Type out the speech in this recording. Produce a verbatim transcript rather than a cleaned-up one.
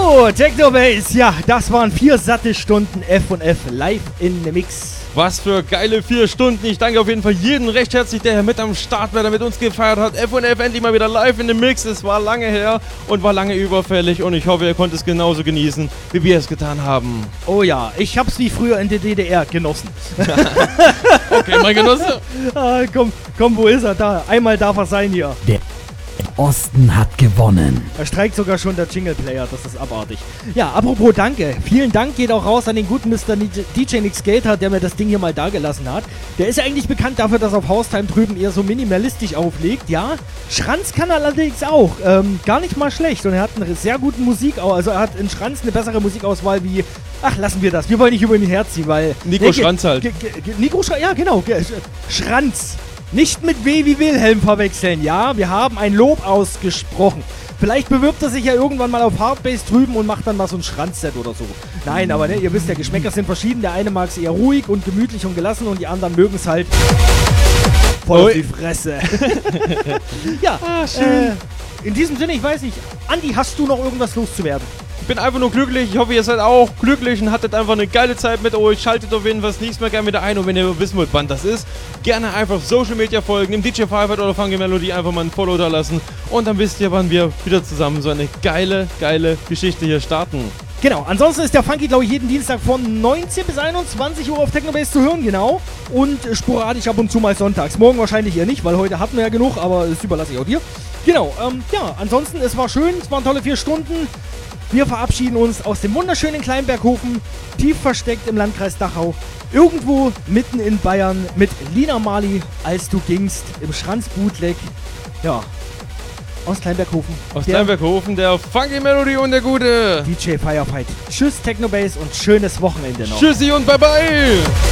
So, Technobase, ja, das waren vier satte Stunden F und F live in the Mix. Was für geile vier Stunden. Ich danke auf jeden Fall jedem recht herzlich, der hier mit am Start war, der mit uns gefeiert hat. F und F endlich mal wieder live in the Mix. Es war lange her und war lange überfällig und ich hoffe, ihr konntet es genauso genießen, wie wir es getan haben. Oh ja, ich hab's wie früher in der D D R genossen. Okay, mein Genosse. Ah, komm, komm, wo ist er? Da, einmal darf er sein hier. Der Osten hat gewonnen. Da streikt sogar schon der Jingle-Player, das ist abartig. Ja, apropos Danke. Vielen Dank geht auch raus an den guten Mister D J Nick Skater, der mir das Ding hier mal dagelassen hat. Der ist ja eigentlich bekannt dafür, dass er auf Haustime drüben eher so minimalistisch auflegt, ja. Schranz kann er allerdings auch. Ähm, gar nicht mal schlecht. Und er hat eine sehr gute Musik, also er hat in Schranz eine bessere Musikauswahl wie... Ach, lassen wir das. Wir wollen nicht über ihn herziehen, weil... Nico nee, Schranz halt. G G G Nico Schranz, ja genau. G Schranz. Nicht mit W wie Wilhelm verwechseln, ja? Wir haben ein Lob ausgesprochen. Vielleicht bewirbt er sich ja irgendwann mal auf Hardbase drüben und macht dann mal so ein Schranzset oder so. Nein, aber ne, ihr wisst ja, Geschmäcker sind verschieden. Der eine mag es eher ruhig und gemütlich und gelassen und die anderen mögen es halt voll auf die Fresse. Ja, ah, schön. Äh, in diesem Sinne, ich weiß nicht, Andi, hast du noch irgendwas loszuwerden? Ich bin einfach nur glücklich. Ich hoffe, ihr seid auch glücklich und hattet einfach eine geile Zeit mit euch. Schaltet auf jeden Fall das nächste Mal gerne wieder ein. Und wenn ihr wissen wollt, wann das ist, gerne einfach Social Media folgen, im D J Five oder Funky Melody einfach mal ein Follow da lassen. Und dann wisst ihr, wann wir wieder zusammen so eine geile, geile Geschichte hier starten. Genau, ansonsten ist der Funky, glaube ich, jeden Dienstag von neunzehn bis einundzwanzig Uhr auf Technobase zu hören, genau. Und äh, sporadisch ab und zu mal sonntags. Morgen wahrscheinlich eher nicht, weil heute hatten wir ja genug, aber das überlasse ich auch dir. Genau, ähm, ja, ansonsten, es war schön, es waren tolle vier Stunden. Wir verabschieden uns aus dem wunderschönen Kleinberghofen, tief versteckt im Landkreis Dachau, irgendwo mitten in Bayern mit Lina Marley, als du gingst, im Schranz-Bootleg. Ja, aus Kleinberghofen. Aus der Kleinberghofen, der Funky Melody und der gute D J Firefight. Tschüss Technobase und schönes Wochenende noch. Tschüssi und bye bye!